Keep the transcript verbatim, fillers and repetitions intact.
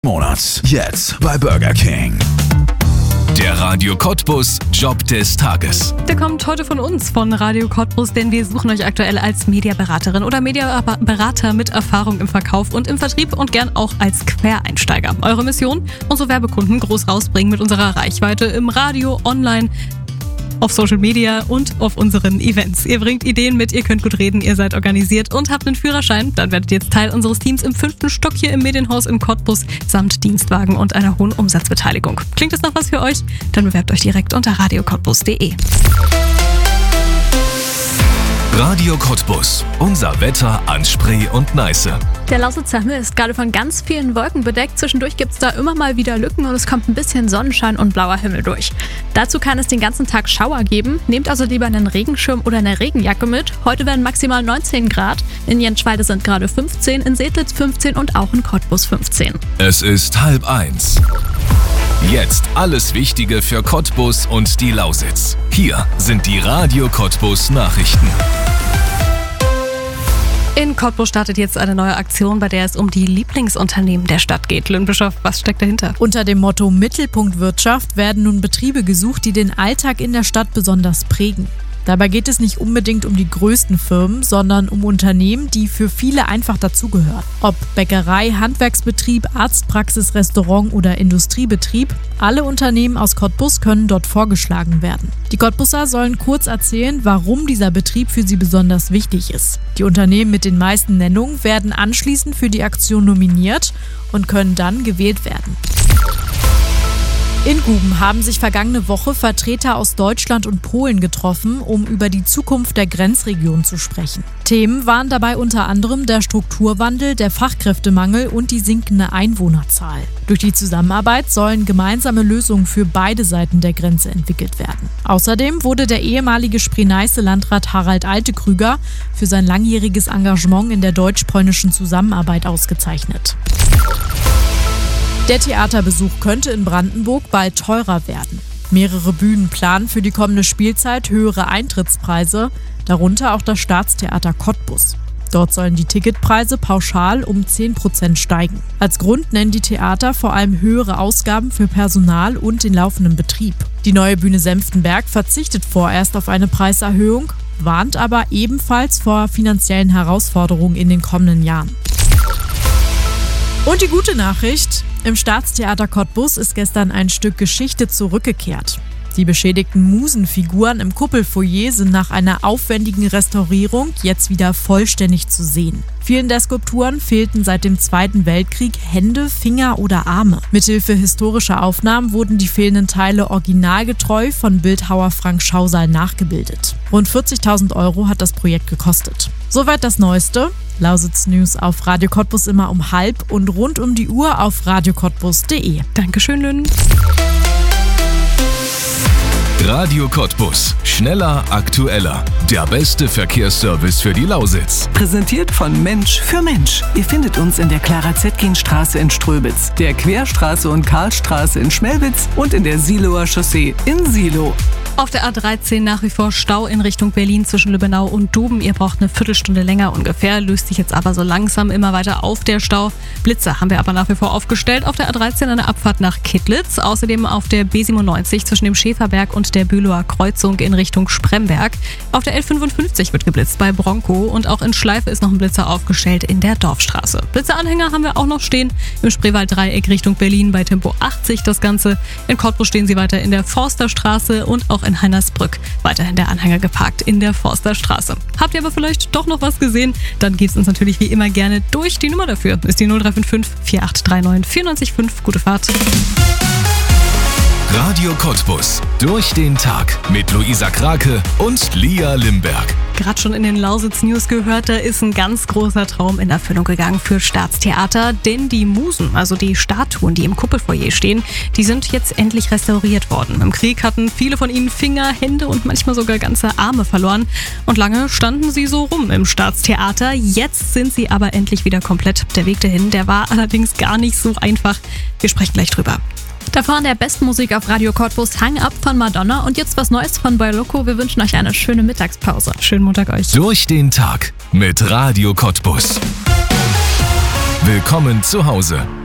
Monats. Jetzt bei Burger King. Der Radio Cottbus Job des Tages. Der kommt heute von uns, von Radio Cottbus, denn wir suchen euch aktuell als Mediaberaterin oder Mediaberater mit Erfahrung im Verkauf und im Vertrieb und gern auch als Quereinsteiger. Eure Mission? Unsere Werbekunden groß rausbringen mit unserer Reichweite im Radio, online, auf Social Media und auf unseren Events. Ihr bringt Ideen mit, ihr könnt gut reden, ihr seid organisiert und habt einen Führerschein. Dann werdet ihr jetzt Teil unseres Teams im fünften Stock hier im Medienhaus in Cottbus samt Dienstwagen und einer hohen Umsatzbeteiligung. Klingt das noch was für euch? Dann bewerbt euch direkt unter radio cottbus punkt de. Radio Cottbus. Unser Wetter an Spree und Neiße. Der Lausitzer Himmel ist gerade von ganz vielen Wolken bedeckt. Zwischendurch gibt es da immer mal wieder Lücken und es kommt ein bisschen Sonnenschein und blauer Himmel durch. Dazu kann es den ganzen Tag Schauer geben. Nehmt also lieber einen Regenschirm oder eine Regenjacke mit. Heute werden maximal neunzehn Grad. In Jenschwalde sind gerade fünfzehn, in Sedlitz fünfzehn und auch in Cottbus fünfzehn. Es ist halb eins. Jetzt alles Wichtige für Cottbus und die Lausitz. Hier sind die Radio Cottbus Nachrichten. In Cottbus startet jetzt eine neue Aktion, bei der es um die Lieblingsunternehmen der Stadt geht. Lynn Bischof, was steckt dahinter? Unter dem Motto Mittelpunkt Wirtschaft werden nun Betriebe gesucht, die den Alltag in der Stadt besonders prägen. Dabei geht es nicht unbedingt um die größten Firmen, sondern um Unternehmen, die für viele einfach dazugehören. Ob Bäckerei, Handwerksbetrieb, Arztpraxis, Restaurant oder Industriebetrieb, alle Unternehmen aus Cottbus können dort vorgeschlagen werden. Die Cottbusser sollen kurz erzählen, warum dieser Betrieb für sie besonders wichtig ist. Die Unternehmen mit den meisten Nennungen werden anschließend für die Aktion nominiert und können dann gewählt werden. In Guben haben sich vergangene Woche Vertreter aus Deutschland und Polen getroffen, um über die Zukunft der Grenzregion zu sprechen. Themen waren dabei unter anderem der Strukturwandel, der Fachkräftemangel und die sinkende Einwohnerzahl. Durch die Zusammenarbeit sollen gemeinsame Lösungen für beide Seiten der Grenze entwickelt werden. Außerdem wurde der ehemalige Spree-Neiße-Landrat Harald Altekrüger für sein langjähriges Engagement in der deutsch-polnischen Zusammenarbeit ausgezeichnet. Der Theaterbesuch könnte in Brandenburg bald teurer werden. Mehrere Bühnen planen für die kommende Spielzeit höhere Eintrittspreise, darunter auch das Staatstheater Cottbus. Dort sollen die Ticketpreise pauschal um zehn Prozent steigen. Als Grund nennen die Theater vor allem höhere Ausgaben für Personal und den laufenden Betrieb. Die neue Bühne Senftenberg verzichtet vorerst auf eine Preiserhöhung, warnt aber ebenfalls vor finanziellen Herausforderungen in den kommenden Jahren. Und die gute Nachricht: Im Staatstheater Cottbus ist gestern ein Stück Geschichte zurückgekehrt. Die beschädigten Musenfiguren im Kuppelfoyer sind nach einer aufwendigen Restaurierung jetzt wieder vollständig zu sehen. Vielen der Skulpturen fehlten seit dem Zweiten Weltkrieg Hände, Finger oder Arme. Mithilfe historischer Aufnahmen wurden die fehlenden Teile originalgetreu von Bildhauer Frank Schausal nachgebildet. Rund vierzigtausend Euro hat das Projekt gekostet. Soweit das Neueste. Lausitz News auf Radio Cottbus immer um halb und rund um die Uhr auf radio cottbus punkt de. Dankeschön, Lynn. Radio Cottbus. Schneller, aktueller. Der beste Verkehrsservice für die Lausitz. Präsentiert von Mensch für Mensch. Ihr findet uns in der Clara-Zetkin-Straße in Ströbitz, der Querstraße und Karlstraße in Schmelwitz und in der Siloer Chaussee in Silo. Auf der A dreizehn nach wie vor Stau in Richtung Berlin zwischen Lübbenau und Duben. Ihr braucht eine Viertelstunde länger ungefähr. Löst sich jetzt aber so langsam immer weiter auf, der Stau. Blitzer haben wir aber nach wie vor aufgestellt. Auf der A dreizehn eine Abfahrt nach Kittlitz. Außerdem auf der B siebenundneunzig zwischen dem Schäferberg und der Bülower Kreuzung in Richtung Spremberg. Auf der L fünfundfünfzig wird geblitzt bei Bronco. Und auch in Schleife ist noch ein Blitzer aufgestellt in der Dorfstraße. Blitzeranhänger haben wir auch noch stehen im Spreewald-Dreieck Richtung Berlin bei Tempo achtzig das Ganze. In Cottbus stehen sie weiter in der Forsterstraße und auch in Heinersbrück. Weiterhin der Anhänger geparkt in der Forsterstraße. Habt ihr aber vielleicht doch noch was gesehen? Dann gebt es uns natürlich wie immer gerne durch. Die Nummer dafür ist die null drei fünf fünf, vier acht drei neun, vier neun fünf. Gute Fahrt. Radio Cottbus. Durch den Tag mit Luisa Krake und Lia Limberg. Gerade schon in den Lausitz News gehört, da ist ein ganz großer Traum in Erfüllung gegangen für Staatstheater, denn die Musen, also die Statuen, die im Kuppelfoyer stehen, die sind jetzt endlich restauriert worden. Im Krieg hatten viele von ihnen Finger, Hände und manchmal sogar ganze Arme verloren und lange standen sie so rum im Staatstheater. Jetzt sind sie aber endlich wieder komplett. Der Weg dahin, der war allerdings gar nicht so einfach. Wir sprechen gleich drüber. Davor an der besten Musik auf Radio Cottbus, Hang Up von Madonna und jetzt was Neues von Boy Loco. Wir wünschen euch eine schöne Mittagspause. Schönen Montag euch. Durch den Tag mit Radio Cottbus. Willkommen zu Hause.